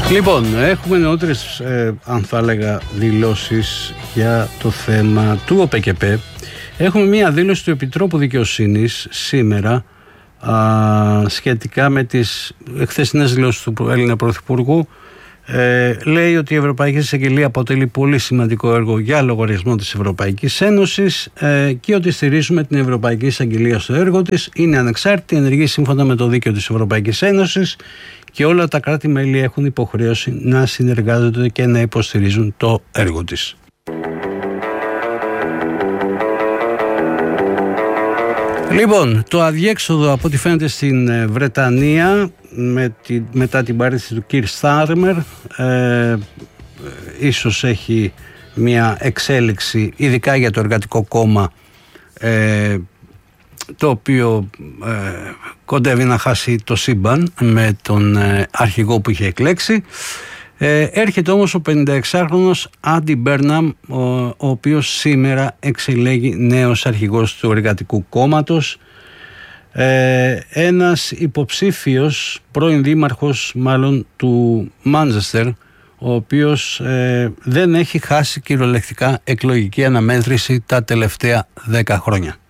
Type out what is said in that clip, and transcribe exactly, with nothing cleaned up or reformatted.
Λοιπόν, έχουμε νεότερες, ε, αν θα έλεγα, δηλώσεις για το θέμα του ΟΠΕΚΕΠΕ. Έχουμε μία δήλωση του Επιτρόπου Δικαιοσύνης σήμερα α, σχετικά με τις χθεσινές δηλώσεις του Έλληνα Πρωθυπουργού. Ε, λέει ότι η Ευρωπαϊκή Εισαγγελία αποτελεί πολύ σημαντικό έργο για λογαριασμό της Ευρωπαϊκής Ένωσης ε, και ότι στηρίζουμε την Ευρωπαϊκή Εισαγγελία στο έργο της. Είναι ανεξάρτητη, ενεργεί σύμφωνα με το δίκαιο της Ευρωπαϊκής Ένωσης και όλα τα κράτη-μέλη έχουν υποχρέωση να συνεργάζονται και να υποστηρίζουν το έργο της. Λοιπόν, το αδιέξοδο από ό,τι φαίνεται στην Βρετανία με τη, μετά την παρέτηση του Keir Starmer ε, ίσως έχει μια εξέλιξη ειδικά για το Εργατικό Κόμμα ε, το οποίο ε, κοντεύει να χάσει το σύμπαν με τον ε, αρχηγό που είχε εκλέξει. Ε, έρχεται όμως ο πενηνταεξάχρονος Άντι Μπέρναμ, ο, ο οποίος σήμερα εξελέγει νέος αρχηγός του Εργατικού Κόμματος, ε, ένας υποψήφιος πρώην δήμαρχος μάλλον του Μάντσεστερ, ο οποίος ε, δεν έχει χάσει κυριολεκτικά εκλογική αναμέτρηση τα τελευταία δέκα χρόνια.